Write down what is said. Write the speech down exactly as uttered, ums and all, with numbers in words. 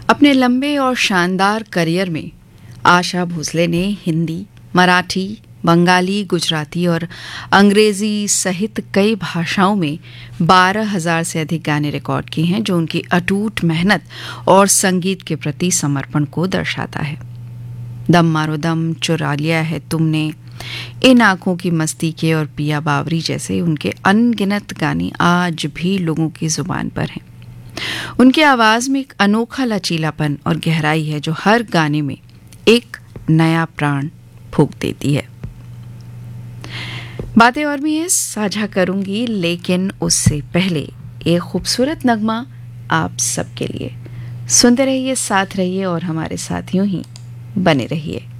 अपने लंबे और शानदार करियर में आशा भोसले ने हिंदी, मराठी, बंगाली, गुजराती और अंग्रेजी सहित कई भाषाओं में बारह हजार से अधिक गाने रिकॉर्ड किए हैं, जो उनकी अटूट मेहनत और संगीत के प्रति समर्पण को दर्शाता है। दम मारो दम, चुरा लिया है तुमने, इन आंखों की मस्ती के और पिया बावरी जैसे उनके अनगिनत गाने आज भी लोगों की जुबान पर हैं। उनकी आवाज में एक अनोखा लचीलापन और गहराई है जो हर गाने में एक नया प्राण फूंक देती है। बातें और भी हैं साझा करूंगी, लेकिन उससे पहले एक खूबसूरत नगमा आप सबके लिए। सुनते रहिए, साथ रहिए और हमारे साथ यूं ही बने रहिए।